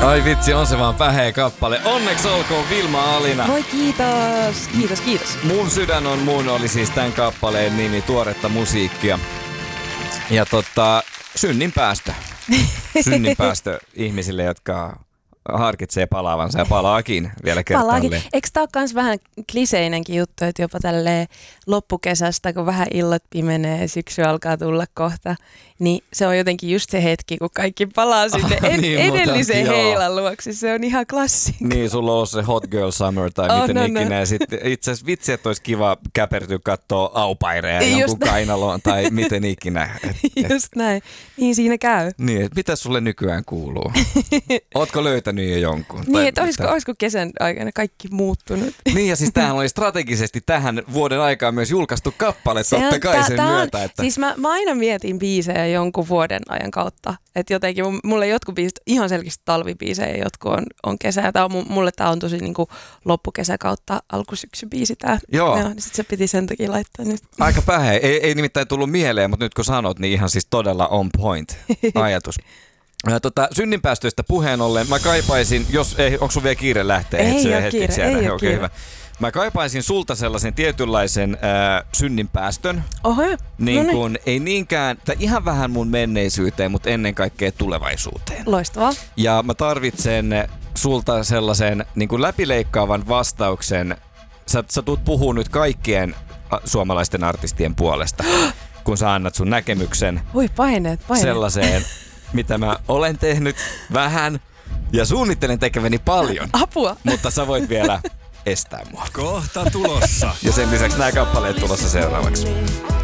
Ai vitsi, on se vaan päheä kappale. Onneksi olkoon Vilma Alina. Voi kiitos. Mun sydän on mun oli siis tämän kappaleen nimi, tuoretta musiikkia. Ja synninpäästö. Synninpäästö ihmisille, jotka harkitsee palaavansa ja palaakin vielä kertaalleen. Eikö tää ole kans vähän kliseinenkin juttu, että jopa tälleen loppukesästä, kun vähän illat pimenee ja syksy alkaa tulla kohta, niin se on jotenkin just se hetki, kun kaikki palaa sinne edellisen heilan luoksi. Se on ihan klassikko. Niin, sulla on se Hot Girl Summer tai miten ikinä. Ja sitten itse asiassa vitsi, että olisi kiva käpertyä katsoa aupaireja jonkun kainaloon tai miten ikinä. Just näin. Niin siinä käy. Niin, että mitä sulle nykyään kuuluu? Ootko löytänyt jo jonkun? Niin, että olisiko kesän aikana kaikki muuttunut? Niin, ja siis tämähän oli strategisesti tähän vuoden aikaan myös julkaistu kappale, totta kai sen myötä. Että... Siis mä aina mietin biisejä jonkun vuoden ajan kautta. Että jotenkin mulle jotkut biisit ihan selkeästi talvibiisejä, jotkut on kesä. Mulle tää on tosi niinku loppukesä kautta alkusyksybiisi tää. Joo. Niin sit se piti sen takia laittaa nyt. Aika päheä. Ei nimittäin tullut mieleen, mutta nyt kun sanot, niin ihan siis todella on point ajatus. Synninpäästöistä puheen ollen, mä kaipaisin, onko sun vielä kiire lähteä? Ei ole kiire. Hyvä. Mä kaipaisin sulta sellaisen tietynlaisen synninpäästön. Oho, niin kun, ei niinkään, tai ihan vähän mun menneisyyteen, mutta ennen kaikkea tulevaisuuteen. Loistavaa. Ja mä tarvitsen sulta sellaisen niin kuin läpileikkaavan vastauksen. Sä tuut puhuu nyt kaikkien suomalaisten artistien puolesta, kun sä annat sun näkemyksen. Paineet. Sellaiseen, mitä mä olen tehnyt vähän ja suunnittelen tekeväni paljon. Apua. Mutta sä voit vielä estää mua. Kohta tulossa. Ja sen lisäksi nämä kappaleet tulossa seuraavaksi.